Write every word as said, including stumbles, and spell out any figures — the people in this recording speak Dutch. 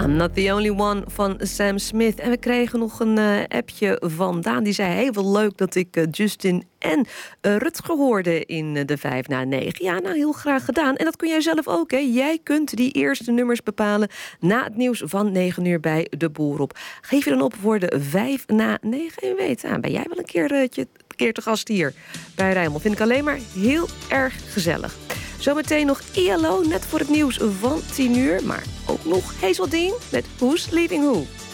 I'm Not The Only One van Sam Smith. En we kregen nog een uh, appje van Daan. Die zei, hey, wel leuk dat ik uh, Justin en uh, Rutger hoorde in uh, de vijf na negen. Ja, nou, heel graag gedaan. En dat kun jij zelf ook, hè. Jij kunt die eerste nummers bepalen na het nieuws van negen uur bij De Boer op. Geef je dan op voor de vijf na negen. En je weet, ah, ben jij wel een keer, uh, een keer te gast hier bij Rijnmond. Vind ik alleen maar heel erg gezellig. Zometeen nog I L O, net voor het nieuws van tien uur. Maar ook nog Hazel Dean met Who's Leaving Who.